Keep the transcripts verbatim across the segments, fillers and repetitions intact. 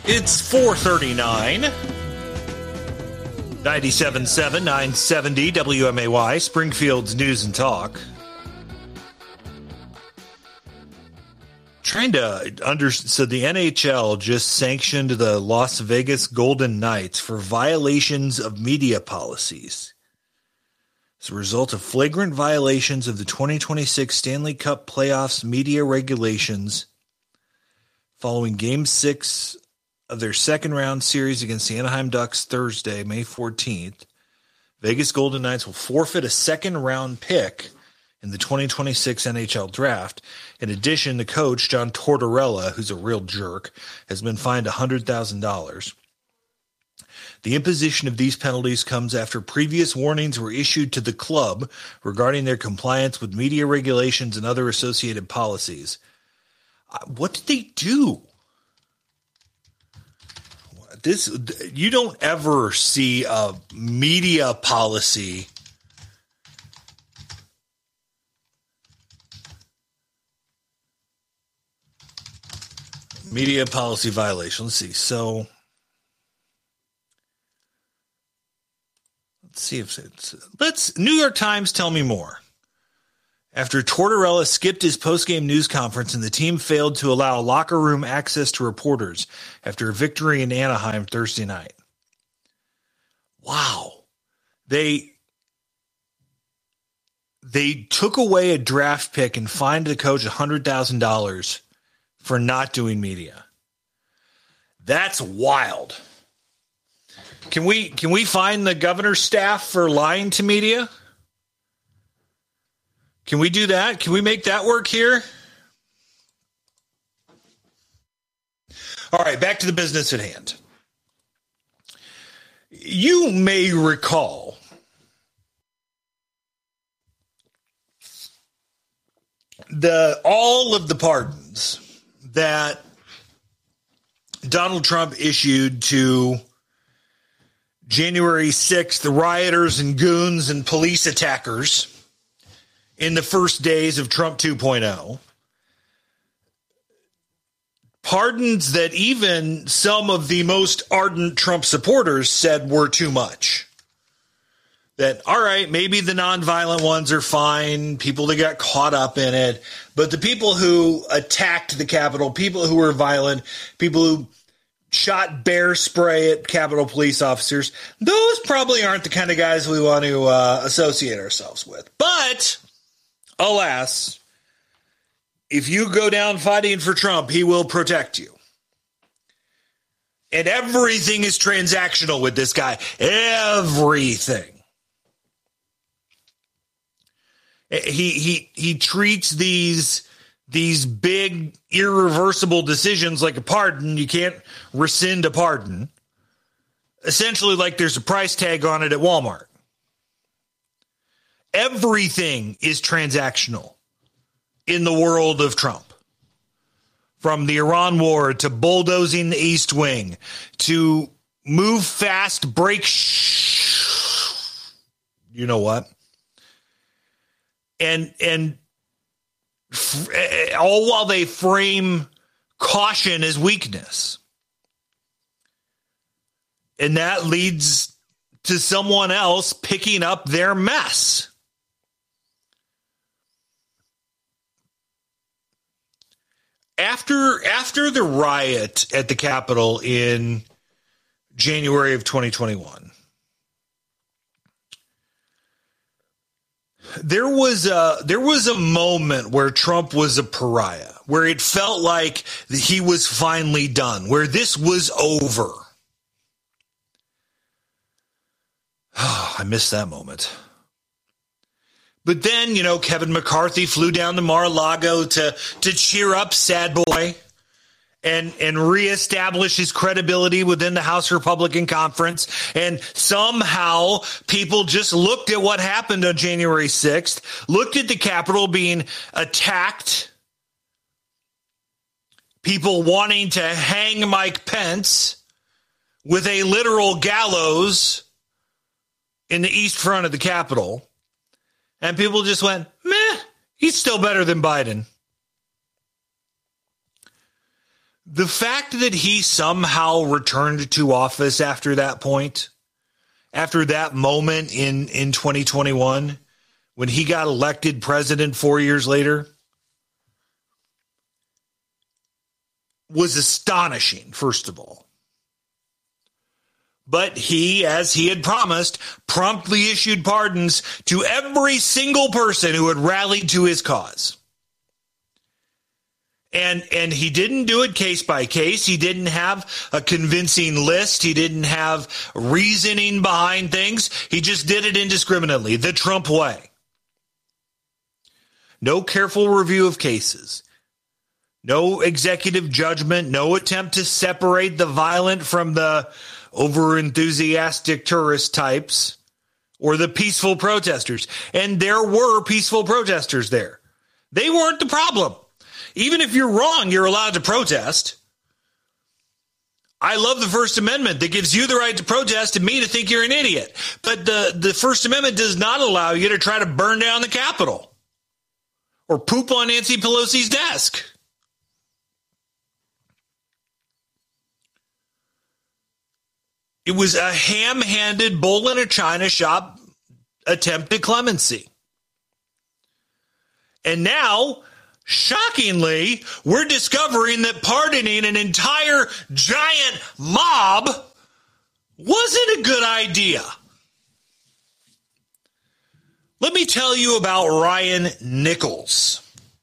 It's four thirty-nine. ninety-seven point seven, nine seventy W M A Y, Springfield's News and Talk. Trying to under so the N H L just sanctioned the Las Vegas Golden Knights for violations of media policies. As a result of flagrant violations of the twenty twenty-six Stanley Cup Playoffs media regulations following Game six of their second round series against the Anaheim Ducks Thursday, May fourteenth, Vegas Golden Knights will forfeit a second round pick in the twenty twenty-six N H L draft. In addition, the coach, John Tortorella, who's a real jerk, has been fined one hundred thousand dollars. The imposition of these penalties comes after previous warnings were issued to the club regarding their compliance with media regulations and other associated policies. What did they do? This, you don't ever see a media policy media policy violation. Let's see. So let's see if it's let's New York Times, tell me more. After Tortorella skipped his post-game news conference and the team failed to allow locker room access to reporters after a victory in Anaheim Thursday night. Wow. They, they took away a draft pick and fined the coach one hundred thousand dollars for not doing media. That's wild. Can we, can we find the governor's staff for lying to media? Can we do that? Can we make that work here? All right, back to the business at hand. You may recall the all of the pardons that Donald Trump issued to January sixth, the rioters and goons and police attackers in the first days of Trump two point oh. Pardons that even some of the most ardent Trump supporters said were too much. That, all right, maybe the nonviolent ones are fine, people that got caught up in it, but the people who attacked the Capitol, people who were violent, people who shot bear spray at Capitol police officers, those probably aren't the kind of guys we want to uh, associate ourselves with. But alas, if you go down fighting for Trump, he will protect you. And everything is transactional with this guy. Everything. He he he treats these these big irreversible decisions like a pardon. You can't rescind a pardon. Essentially like there's a price tag on it at Walmart. Everything is transactional in the world of Trump. From the Iran war to bulldozing the East Wing to move fast, break shh, you know what? And and f- all while they frame caution as weakness. And that leads to someone else picking up their mess. After after the riot at the Capitol in January of twenty twenty-one, there was a there was a moment where Trump was a pariah, where it felt like he was finally done, where this was over. Oh, I missed that moment. But then, you know, Kevin McCarthy flew down to Mar-a-Lago to to cheer up Sad Boy and and reestablish his credibility within the House Republican Conference. And somehow people just looked at what happened on January sixth, looked at the Capitol being attacked, people wanting to hang Mike Pence with a literal gallows in the east front of the Capitol. And people just went, meh, he's still better than Biden. The fact that he somehow returned to office after that point, after that moment in, in twenty twenty-one, when he got elected president four years later, was astonishing, first of all. But he, as he had promised, promptly issued pardons to every single person who had rallied to his cause. And and he didn't do it case by case. He didn't have a convincing list. He didn't have reasoning behind things. He just did it indiscriminately, the Trump way. No careful review of cases. No executive judgment. No attempt to separate the violent from the over-enthusiastic tourist types or the peaceful protesters. And there were peaceful protesters there. They weren't the problem. Even if you're wrong, you're allowed to protest. I love the First Amendment that gives you the right to protest and me to think you're an idiot. But the, the First Amendment does not allow you to try to burn down the Capitol or poop on Nancy Pelosi's desk. It was a ham-handed bull in a china shop attempt at clemency. And now, shockingly, we're discovering that pardoning an entire giant mob wasn't a good idea. Let me tell you about Ryan Nichols,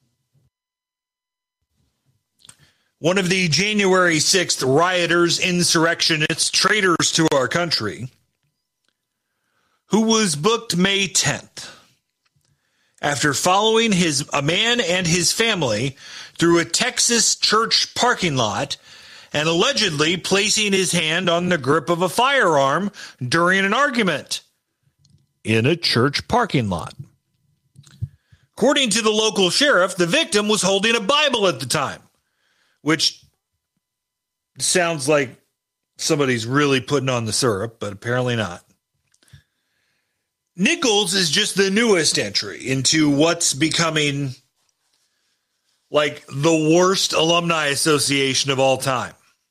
one of the January sixth rioters, insurrectionists, traitors to our country, who was booked May tenth after following his a man and his family through a Texas church parking lot and allegedly placing his hand on the grip of a firearm during an argument in a church parking lot. According to the local sheriff, the victim was holding a Bible at the time, which sounds like somebody's really putting on the syrup, but apparently not. Nichols is just the newest entry into what's becoming like the worst alumni association of all time.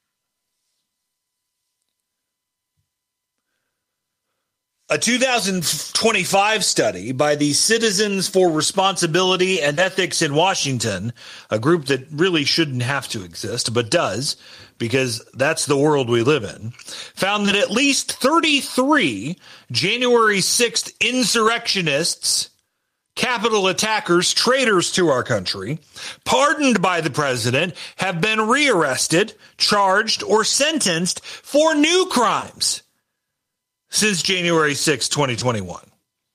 A two thousand twenty-five study by the Citizens for Responsibility and Ethics in Washington, a group that really shouldn't have to exist, but does, because that's the world we live in, found that at least thirty-three January sixth insurrectionists, Capitol attackers, traitors to our country, pardoned by the president, have been rearrested, charged, or sentenced for new crimes since January sixth, twenty twenty-one.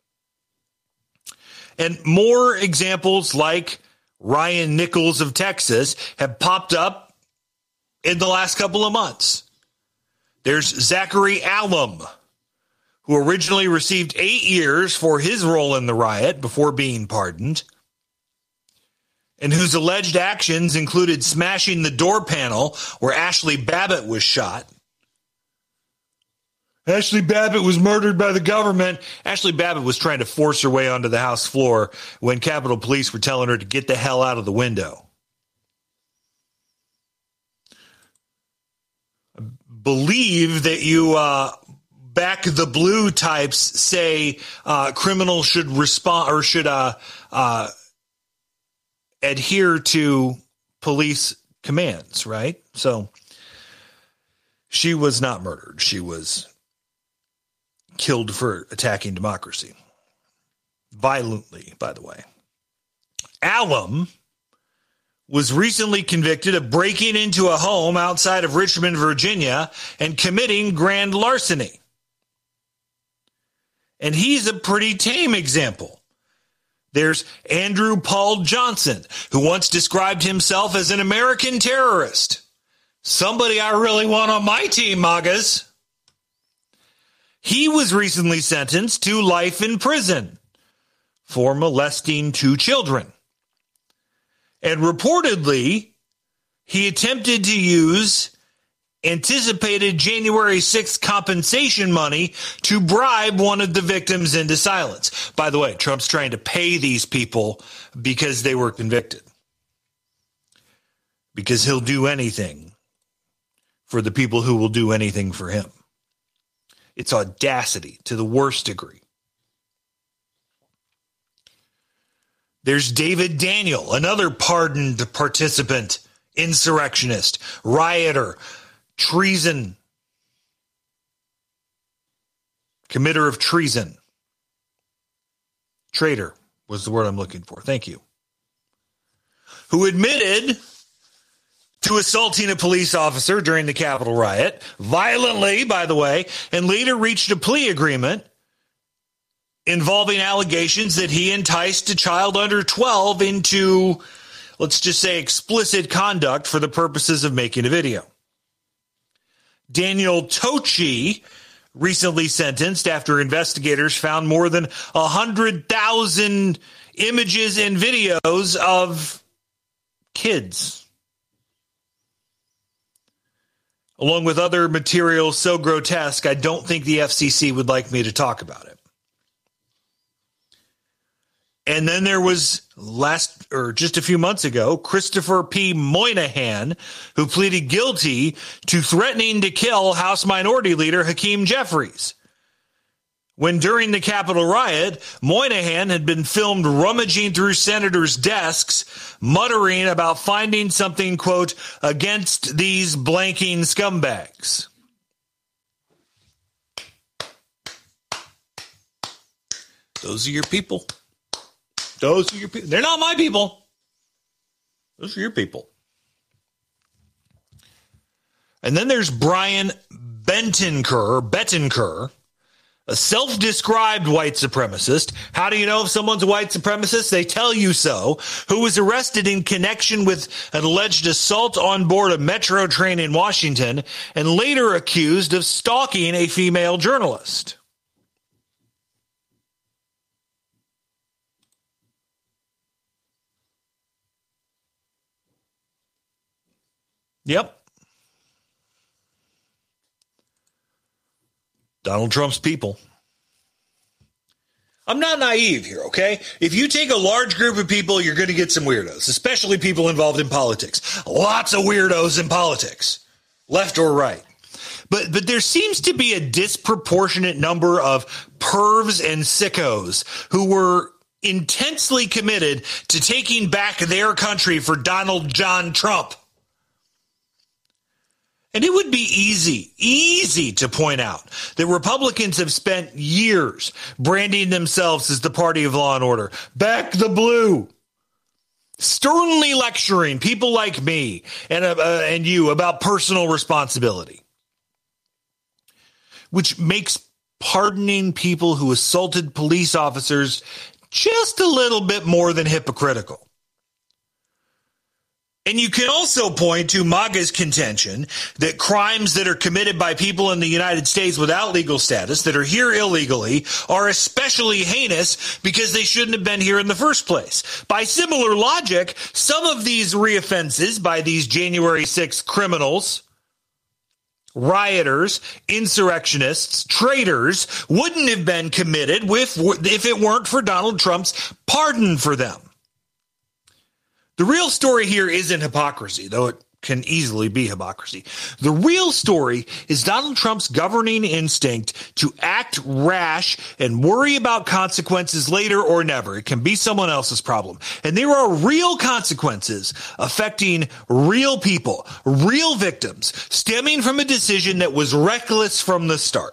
And more examples like Ryan Nichols of Texas have popped up in the last couple of months. There's Zachary Allum, who originally received eight years for his role in the riot before being pardoned, and whose alleged actions included smashing the door panel where Ashley Babbitt was shot. Ashley Babbitt was murdered by the government. Ashley Babbitt was trying to force her way onto the House floor when Capitol Police were telling her to get the hell out of the window. I believe that you uh, back the blue types say uh, criminals should respond or should uh, uh, adhere to police commands, right? So she was not murdered. She was killed for attacking democracy. Violently, by the way. Allum was recently convicted of breaking into a home outside of Richmond, Virginia, and committing grand larceny. And he's a pretty tame example. There's Andrew Paul Johnson, who once described himself as an American terrorist. Somebody I really want on my team, MAGAs. He was recently sentenced to life in prison for molesting two children. And reportedly, he attempted to use anticipated January sixth compensation money to bribe one of the victims into silence. By the way, Trump's trying to pay these people because they were convicted. Because he'll do anything for the people who will do anything for him. It's audacity to the worst degree. There's David Daniel, another pardoned participant, insurrectionist, rioter, treason, committer of treason. Traitor was the word I'm looking for. Thank you. Who admitted to assaulting a police officer during the Capitol riot, violently, by the way, and later reached a plea agreement involving allegations that he enticed a child under twelve into, let's just say, explicit conduct for the purposes of making a video. Daniel Tochi, recently sentenced after investigators found more than one hundred thousand images and videos of kids, along with other material so grotesque, I don't think the F C C would like me to talk about it. And then there was last, or just a few months ago, Christopher P. Moynihan, who pleaded guilty to threatening to kill House Minority Leader Hakeem Jeffries, when during the Capitol riot, Moynihan had been filmed rummaging through senators' desks, muttering about finding something, quote, against these blanking scumbags. Those are your people. Those are your people. They're not my people. Those are your people. And then there's Brian Bentoncourt, Bettencourt, a self-described white supremacist. How do you know if someone's a white supremacist? They tell you so. Who was arrested in connection with an alleged assault on board a metro train in Washington and later accused of stalking a female journalist. Yep. Donald Trump's people. I'm not naive here, okay? If you take a large group of people, you're going to get some weirdos, especially people involved in politics. Lots of weirdos in politics, left or right. But but there seems to be a disproportionate number of pervs and sickos who were intensely committed to taking back their country for Donald John Trump. And it would be easy, easy to point out that Republicans have spent years branding themselves as the party of law and order. Back the blue. Sternly lecturing people like me and, uh, uh, and you about personal responsibility. Which makes pardoning people who assaulted police officers just a little bit more than hypocritical. And you can also point to MAGA's contention that crimes that are committed by people in the United States without legal status, that are here illegally, are especially heinous because they shouldn't have been here in the first place. By similar logic, some of these reoffenses by these January sixth criminals, rioters, insurrectionists, traitors, wouldn't have been committed with, if it weren't for Donald Trump's pardon for them. The real story here isn't hypocrisy, though it can easily be hypocrisy. The real story is Donald Trump's governing instinct to act rash and worry about consequences later or never. It can be someone else's problem. And there are real consequences affecting real people, real victims, stemming from a decision that was reckless from the start.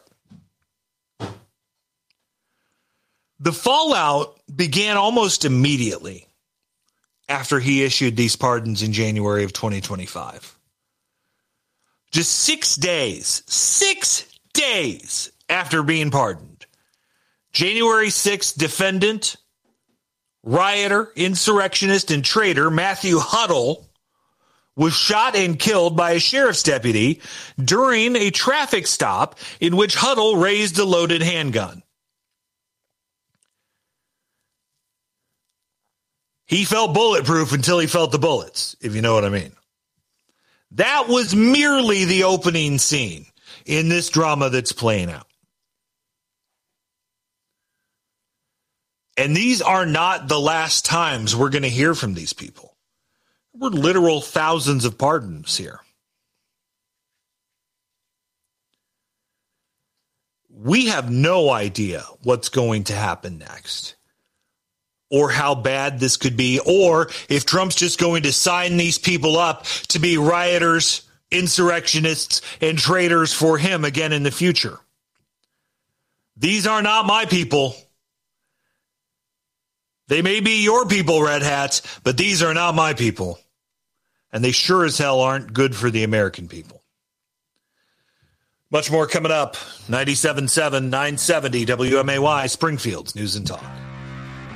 The fallout began almost immediately after he issued these pardons in January of twenty twenty-five. Just six days, six days after being pardoned, January sixth defendant, rioter, insurrectionist, and traitor Matthew Huddle was shot and killed by a sheriff's deputy during a traffic stop in which Huddle raised a loaded handgun. He felt bulletproof until he felt the bullets, if you know what I mean. That was merely the opening scene in this drama that's playing out. And these are not the last times we're going to hear from these people. We're literal thousands of pardons here. we have no idea what's going to happen next, or how bad this could be, or if Trump's just going to sign these people up to be rioters, insurrectionists, and traitors for him again in the future. These are not my people. They may be your people, Red Hats, but these are not my people. And they sure as hell aren't good for the American people. Much more coming up. ninety-seven point seven, nine seventy W M A Y, Springfield's News and Talk.